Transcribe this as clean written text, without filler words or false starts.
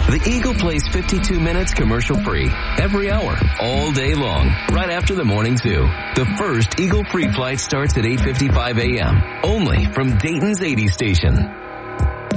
The Eagle plays 52 minutes commercial-free every hour, all day long, right after the morning zoo. The first Eagle free flight starts at 8:55 a.m., only from Dayton's 80 station.